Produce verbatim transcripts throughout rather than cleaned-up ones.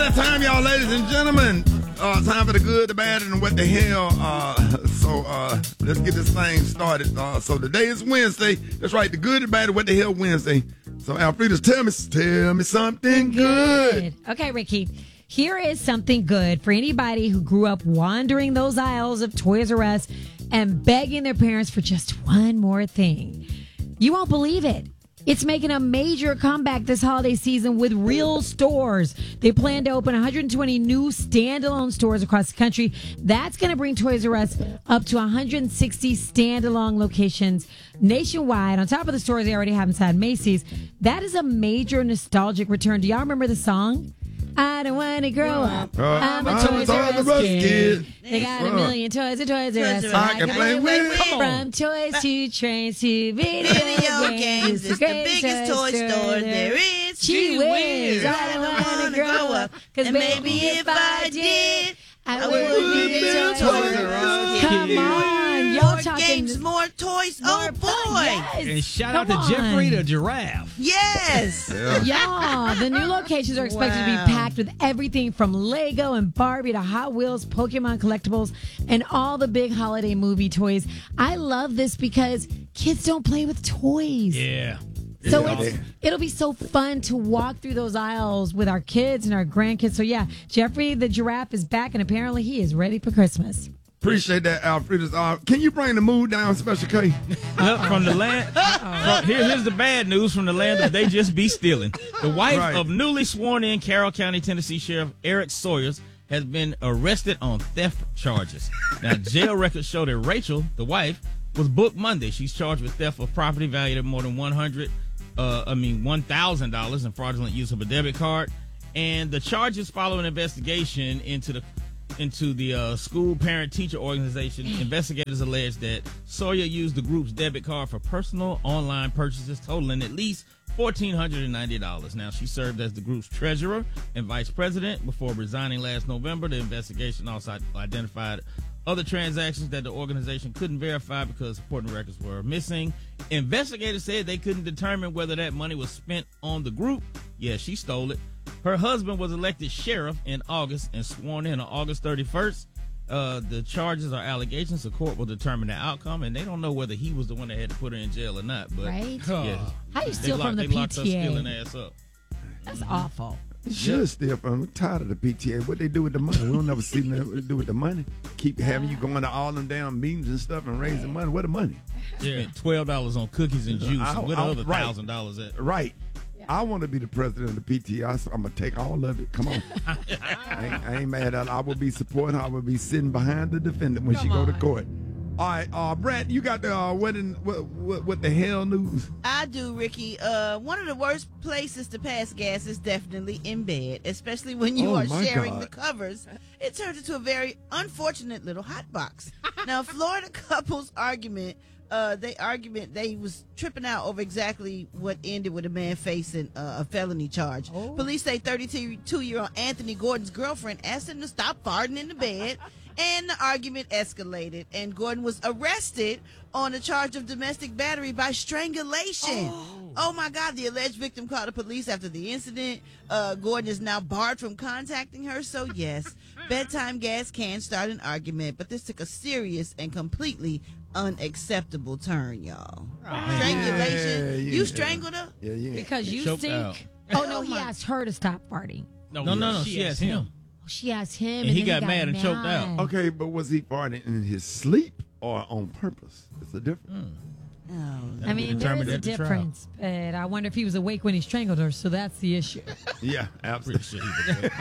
that time, y'all, ladies and gentlemen. Uh, time for the good, the bad, and what the hell. Uh, so uh, let's get this thing started. Uh, so today is Wednesday. That's right, the good, the bad, and what the hell Wednesday. So Alfreda's tell me, tell me something good. good. Okay, Ricky. Here is something good for anybody who grew up wandering those aisles of Toys R Us and begging their parents for just one more thing. You won't believe it. It's making a major comeback this holiday season with Real Stores. They plan to open one hundred twenty new standalone stores across the country. That's going to bring Toys R Us up to one hundred sixty standalone locations nationwide. On top of the stores they already have inside Macy's, that is a major nostalgic return. Do y'all remember the song? I don't want to grow up. Uh, I'm a Toys R Us kid. kid. They got a million toys and Toys R Us. I can play with. From toys to trains to video, Video games. games. It's the biggest toy store there is. She whiz. I don't want to grow up. Because maybe if I did, I would be a Toys R Us kid. Come on. Y'all More talking games, more toys. more Oh, boy. fun. Yes. And shout Come out to Jeffrey on. the giraffe. Yes. Yeah, the new locations are expected Wow. to be packed with everything from Lego and Barbie to Hot Wheels, Pokemon collectibles, and all the big holiday movie toys. I love this because kids don't play with toys. Yeah. So Yeah. it's, it'll be so fun to walk through those aisles with our kids and our grandkids. So yeah, Jeffrey the giraffe is back, and apparently he is ready for Christmas. Appreciate that, Alfreda's. Uh, can you bring the mood down, Special K? Well, from the land, from, here, here's the bad news from the land of they just be stealing. The wife Right. of newly sworn in Carroll County, Tennessee Sheriff Eric Sawyers has been arrested on theft charges. Now, jail records show that Rachel, the wife, was booked Monday. She's charged with theft of property valued at more than one hundred, uh, I mean one thousand dollars and fraudulent use of a debit card. And the charges follow an investigation into the into the uh, school parent teacher organization. Investigators allege that Sawyer used the group's debit card for personal online purchases totaling at least one thousand four hundred ninety dollars. Now, she served as the group's treasurer and vice president before resigning last November. The investigation also identified other transactions that the organization couldn't verify because important records were missing. Investigators said they couldn't determine whether that money was spent on the group. Yeah, she stole it. Her husband was elected sheriff in August and sworn in on August thirty-first. Uh, the charges are allegations. The court will determine the outcome, and they don't know whether he was the one that had to put her in jail or not. But Right? yeah, How do you they steal locked, from the they locked her P T A? stealing ass up. That's awful. You should steal from. I'm tired of the P T A. What they do with the money? We don't never see them what they do with the money. Keep having you going to all them damn meetings and stuff and raising money. Where the money? Yeah, twelve dollars on cookies and juice. I- And where I- the other right. thousand dollars at? Right. I want to be the president of the P T A, so I'm going to take all of it. Come on. I, ain't, I ain't mad at it. I will be supporting her. I will be sitting behind the defendant when she go to court. All right, uh, Brad, you got the uh, what, in, what, what, what the hell news? I do, Ricky. Uh, one of the worst places to pass gas is definitely in bed, especially when you Oh, are my sharing God. the covers. It turns into a very unfortunate little hot box. Now, Florida couple's argument, uh, they argument they was tripping out over exactly what ended with a man facing uh, a felony charge. Oh. Police say thirty-two-year-old Anthony Gordon's girlfriend asked him to stop farting in the bed. And the argument escalated, and Gordon was arrested on a charge of domestic battery by strangulation. Oh, oh my God. The alleged victim called the police after the incident. Uh, Gordon is now barred from contacting her. So, yes, bedtime gas can start an argument, but this took a serious and completely unacceptable turn, y'all. Strangulation. Yeah, yeah, you yeah. strangled her? Yeah, yeah. Because you Choked stink. out. Oh, no, Oh, he my- asked her to stop farting. No, no, no. She asked him. She asked him, And and, he then got mad and choked out. mad. Okay, but was he farting in his sleep or on purpose? It's a difference. Oh, I mean, there is determined a at the trial. difference, but I wonder if he was awake when he strangled her, so that's the issue. Yeah, absolutely. Pretty sure he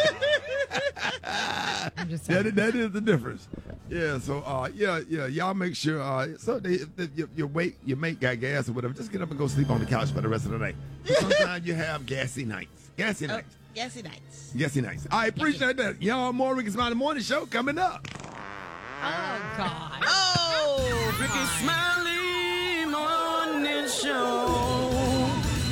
was. I'm just That, saying. that is the difference. Yeah, so uh, yeah, yeah, y'all make sure. Uh, so they, if the, your, your wait, your mate got gas or whatever, just get up and go sleep on the couch for the rest of the night. Sometimes you have gassy nights. Gassy oh, nights. yes, it nice. Gassy nights. I appreciate that. Y'all, more Ricky Smiley Morning Show coming up. Oh, God. Oh, Ricky Smiley Morning Show.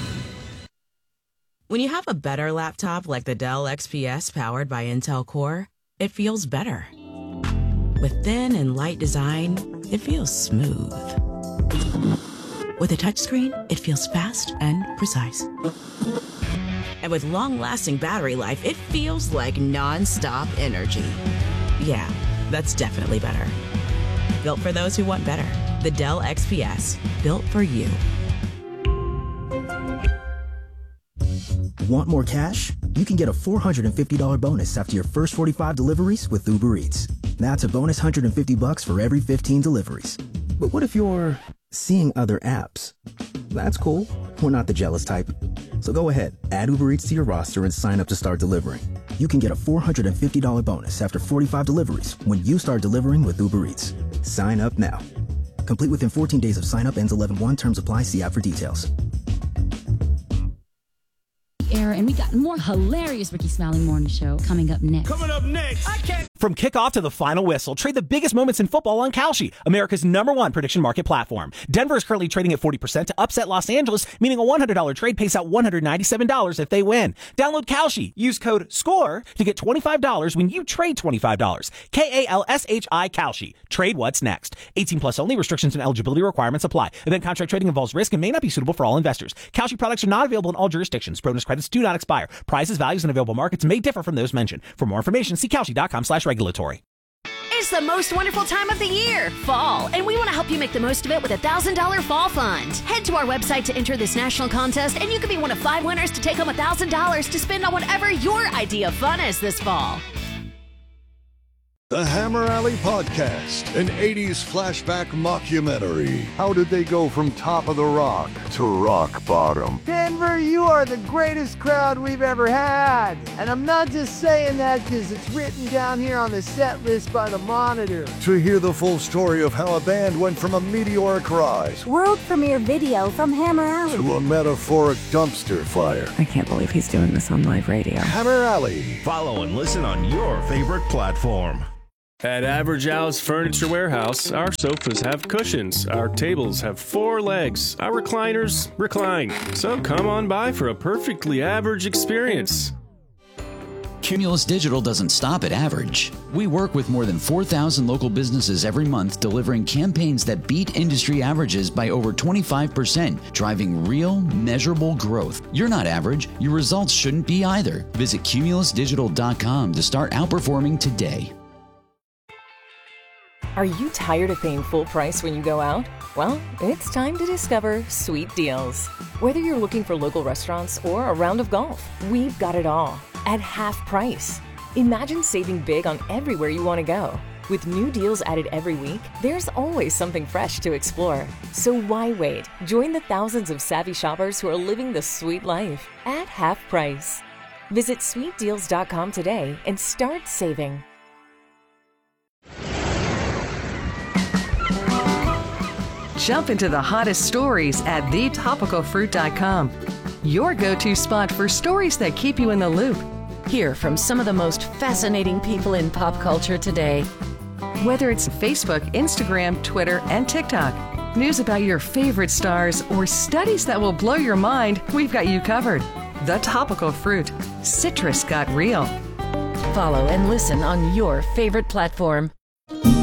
When you have a better laptop like the Dell X P S powered by Intel Core, it feels better. With thin and light design, it feels smooth. With a touchscreen, it feels fast and precise. And with long-lasting battery life, it feels like non-stop energy. Yeah, that's definitely better. Built for those who want better. The Dell X P S. Built for you. Want more cash? You can get a four hundred fifty dollars bonus after your first forty-five deliveries with Uber Eats. That's a bonus one hundred fifty bucks for every fifteen deliveries. But what if you're seeing other apps? That's cool. We're not the jealous type. So go ahead, add Uber Eats to your roster and sign up to start delivering. You can get a four hundred fifty dollars bonus after forty-five deliveries when you start delivering with Uber Eats. Sign up now. Complete within fourteen days of sign up, ends eleven one. Terms apply. See app for details. Era, and we got more hilarious Ricky Smiley Morning Show coming up next. Coming up next, I can't. From kickoff to the final whistle, trade the biggest moments in football on Kalshi, America's number one prediction market platform. Denver is currently trading at forty percent to upset Los Angeles, meaning a one hundred dollars trade pays out one hundred ninety-seven dollars if they win. Download Kalshi. Use code SCORE to get twenty-five dollars when you trade twenty-five dollars. K A L S H I Kalshi. Trade what's next. eighteen plus only. Restrictions and eligibility requirements apply. Event contract trading involves risk and may not be suitable for all investors. Kalshi products are not available in all jurisdictions. Bonus credits do not expire. Prices, values, and available markets may differ from those mentioned. For more information, see Kalshi.com slash regulatory. It's the most wonderful time of the year, fall, and we want to help you make the most of it with a one thousand dollars Fall Fund. Head to our website to enter this national contest, and you could be one of five winners to take home one thousand dollars to spend on whatever your idea of fun is this fall. The Hammer Alley Podcast, an eighties flashback mockumentary. How did they go from top of the rock to rock bottom? Denver, you are the greatest crowd we've ever had. And I'm not just saying that because it's written down here on the set list by the Monitor. To hear the full story of how a band went from a meteoric rise, world premiere video from Hammer Alley, to a metaphoric dumpster fire. I can't believe he's doing this on live radio. Hammer Alley. Follow and listen on your favorite platform. At Average Al's Furniture Warehouse, our sofas have cushions, our tables have four legs, our recliners recline. So come on by for a perfectly average experience. Cumulus Digital doesn't stop at average. We work with more than four thousand local businesses every month, delivering campaigns that beat industry averages by over twenty-five percent, driving real, measurable growth. You're not average. Your results shouldn't be either. Visit cumulus digital dot com to start outperforming today. Are you tired of paying full price when you go out? Well, it's time to discover Sweet Deals. Whether you're looking for local restaurants or a round of golf, we've got it all at half price. Imagine saving big on everywhere you want to go. With new deals added every week, there's always something fresh to explore. So why wait? Join the thousands of savvy shoppers who are living the sweet life at half price. Visit sweet deals dot com today and start saving. Jump into the hottest stories at the topical fruit dot com. Your go-to spot for stories that keep you in the loop. Hear from some of the most fascinating people in pop culture today. Whether it's Facebook, Instagram, Twitter, and TikTok, news about your favorite stars, or studies that will blow your mind, we've got you covered. The Topical Fruit. Citrus got real. Follow and listen on your favorite platform.